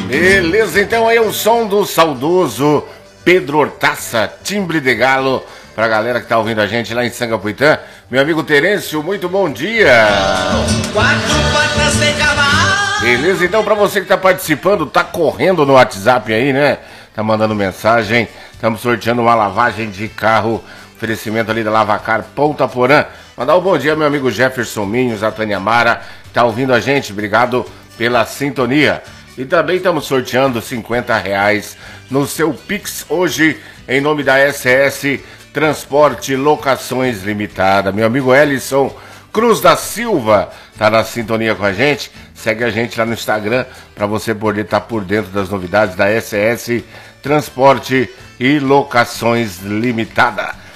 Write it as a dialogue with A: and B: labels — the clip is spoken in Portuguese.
A: Beleza, então aí é o som do saudoso Pedro Hortaça, timbre de galo, pra galera que tá ouvindo a gente lá em Sangapuitã. Meu amigo Terêncio, muito bom dia.
B: Quatro patas de cavalo.
A: Beleza, então pra você que tá participando, tá correndo no WhatsApp aí, né? Tá mandando mensagem, estamos sorteando uma lavagem de carro, oferecimento ali da Lavacar Ponta Porã. Mandar um bom dia meu amigo Jefferson Minhos, a Tânia Mara, que tá ouvindo a gente, obrigado pela sintonia. E também estamos sorteando R$50 no seu Pix hoje, em nome da SS Transporte Locações Limitada. Meu amigo Ellison Cruz da Silva tá na sintonia com a gente. Segue a gente lá no Instagram para você poder estar por dentro das novidades da SS Transporte e Locações Limitada.